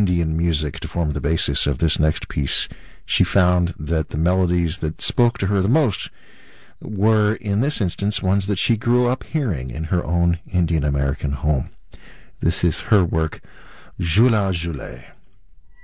Indian music to form the basis of this next piece, she found that the melodies that spoke to her the most were, in this instance, ones that she grew up hearing in her own Indian American home. This is her work, Jula Jule.